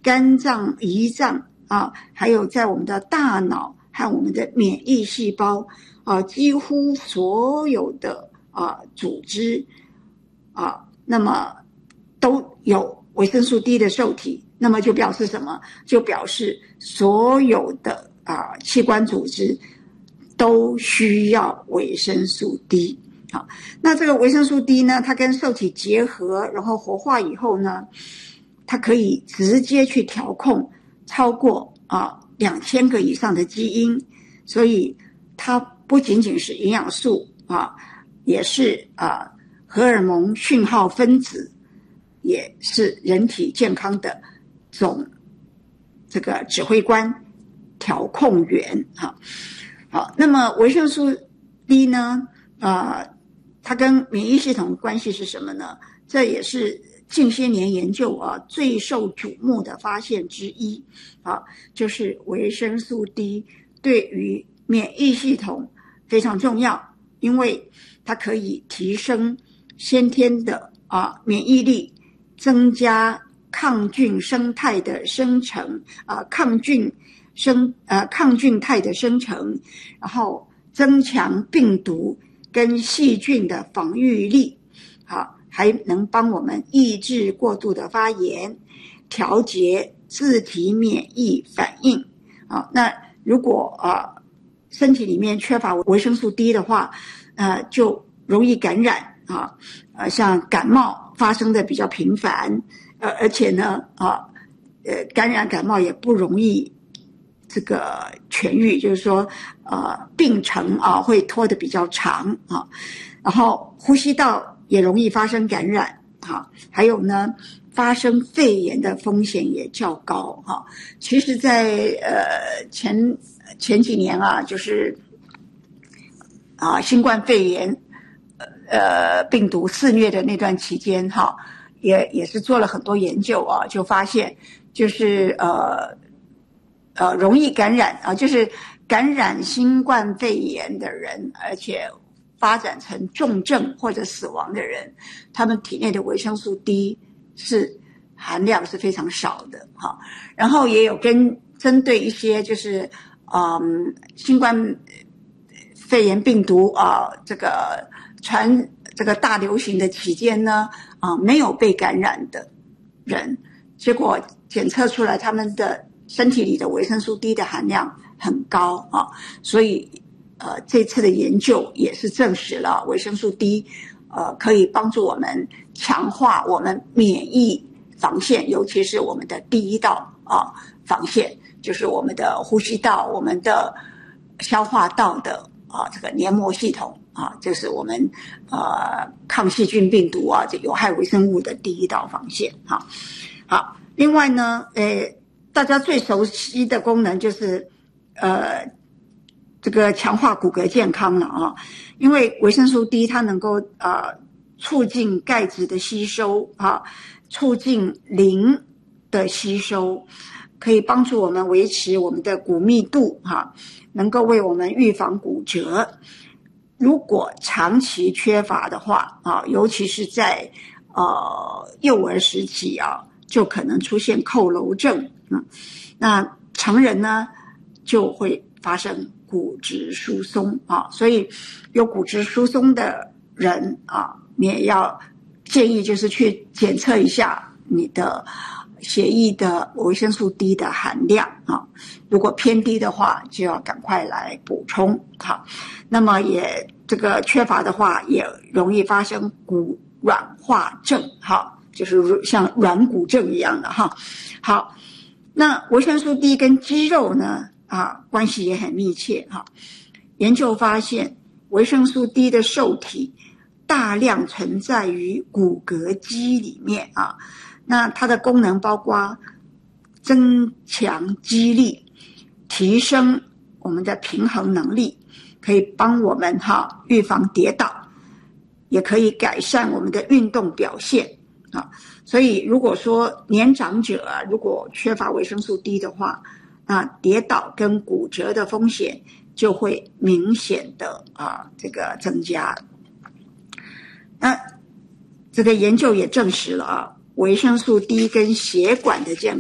肝脏、胰脏还有在我们的大脑和我们的免疫细胞几乎所有的组织那么都有维生素 D 的受体，那么就表示什么？就表示所有的器官组织都需要维生素 D。好，那这个维生素 D 呢，它跟受体结合，然后活化以后呢，它可以直接去调控超过2000个以上的基因，所以它不仅仅是营养素也是荷尔蒙讯号分子，也是人体健康的总这个指挥官、调控员好，那么维生素 D 呢它跟免疫系统的关系是什么呢？这也是近些年研究最受瞩目的发现之一就是维生素 D 对于免疫系统非常重要，因为它可以提升先天的免疫力，增加抗菌生态的生成抗菌态的生成，然后增强病毒跟细菌的防御力还能帮我们抑制过度的发炎，调节自体免疫反应那如果身体里面缺乏维生素 D 的话就容易感染像感冒发生的比较频繁而且呢感冒也不容易这个痊愈，就是说病程会拖得比较长然后呼吸道也容易发生感染还有呢发生肺炎的风险也较高其实在前几年就是新冠肺炎病毒肆虐的那段期间也是做了很多研究就发现就是容易感染就是感染新冠肺炎的人，而且发展成重症或者死亡的人，他们体内的维生素 D 含量是非常少的然后也有针对一些就是新冠肺炎病毒这个大流行的期间呢没有被感染的人，结果检测出来他们的身体里的维生素 D 的含量很高所以这次的研究也是证实了维生素 D 可以帮助我们强化我们免疫防线，尤其是我们的第一道防线，就是我们的呼吸道、我们的消化道的这个黏膜系统就是我们抗细菌病毒这有害微生物的第一道防线好，另外呢大家最熟悉的功能就是这个强化骨骼健康了因为维生素 D 它能够促进钙质的吸收促进磷的吸收，可以帮助我们维持我们的骨密度能够为我们预防骨折。如果长期缺乏的话尤其是在幼儿时期就可能出现佝偻症那成人呢就会发生骨质疏松所以有骨质疏松的人你也要建议就是去检测一下你的血液的维生素 D 的含量如果偏低的话就要赶快来补充那么也这个缺乏的话也容易发生骨软化症就是像软骨症一样的好，那维生素 D 跟肌肉呢关系也很密切研究发现维生素 D 的受体大量存在于骨骼肌里面那它的功能包括增强肌力，提升我们的平衡能力，可以帮我们预防跌倒，也可以改善我们的运动表现所以如果说年长者如果缺乏维生素 D 的话那跌倒跟骨折的风险就会明显的这个增加。那这个研究也证实了维生素 D 跟血管的健康